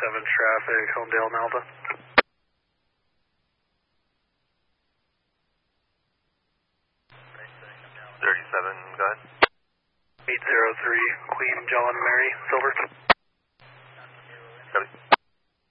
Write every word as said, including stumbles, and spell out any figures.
thirty-seven traffic, Homedale, Malta. thirty-seven, go ahead. eight zero three, Queen John Mary, Silver. Copy.